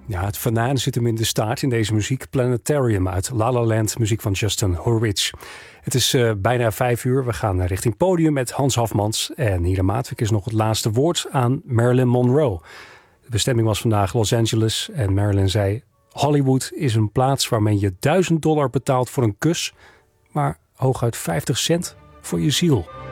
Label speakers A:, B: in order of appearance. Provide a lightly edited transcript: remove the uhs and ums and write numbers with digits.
A: Ja, het venijn zit hem in de staart in deze muziek. Planetarium uit La La Land, muziek van Justin Hurwitz. Het is bijna 5 uur. We gaan richting podium met Hans Hafmans. En hier in Maatwijk is nog het laatste woord aan Marilyn Monroe. De bestemming was vandaag Los Angeles. En Marilyn zei: Hollywood is een plaats waar men je $1000 betaalt voor een kus, maar hooguit 50 cent voor je ziel.